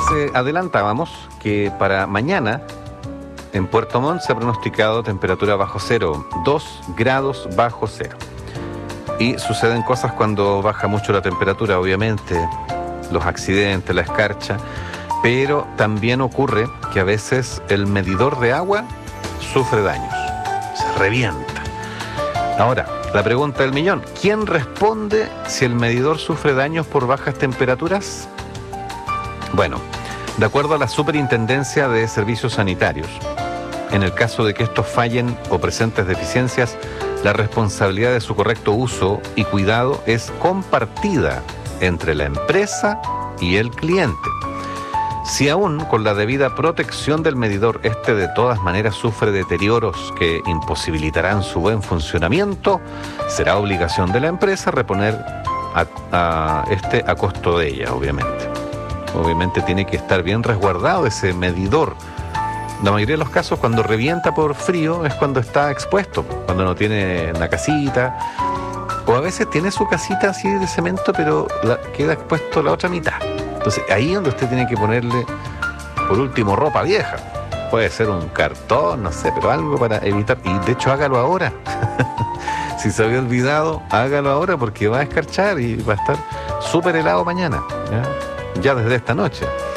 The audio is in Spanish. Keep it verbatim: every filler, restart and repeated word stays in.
eh, adelantábamos que para mañana en Puerto Montt se ha pronosticado temperatura bajo cero, dos grados bajo cero. Y suceden cosas cuando baja mucho la temperatura, obviamente, los accidentes, la escarcha, pero también ocurre que a veces el medidor de agua sufre daños, se revienta. Ahora, la pregunta del millón, ¿quién responde si el medidor sufre daños por bajas temperaturas? Bueno, de acuerdo a la Superintendencia de Servicios Sanitarios, en el caso de que estos fallen o presentes deficiencias, la responsabilidad de su correcto uso y cuidado es compartida entre la empresa y el cliente. Si aún con la debida protección del medidor este de todas maneras sufre deterioros que imposibilitarán su buen funcionamiento, será obligación de la empresa reponer a, a este a costo de ella, obviamente. Obviamente tiene que estar bien resguardado ese medidor. La mayoría de los casos cuando revienta por frío es cuando está expuesto, cuando no tiene una casita, o a veces tiene su casita así de cemento, pero la, queda expuesto la otra mitad. Entonces ahí es donde usted tiene que ponerle, por último, ropa vieja. Puede ser un cartón, no sé, pero algo para evitar. Y de hecho hágalo ahora. Si se había olvidado, hágalo ahora porque va a escarchar y va a estar súper helado mañana, ¿ya? Ya desde esta noche.